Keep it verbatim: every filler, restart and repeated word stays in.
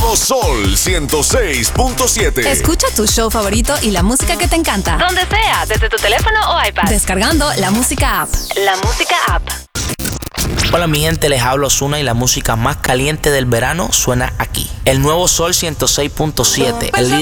Nuevo Sol ciento seis punto siete. Escucha tu show favorito y la música que te encanta. Donde sea, desde tu teléfono o iPad. Descargando la música app. La música app. Hola mi gente, les hablo Ozuna y la música más caliente del verano suena aquí. El Nuevo Sol ciento seis punto siete, el líder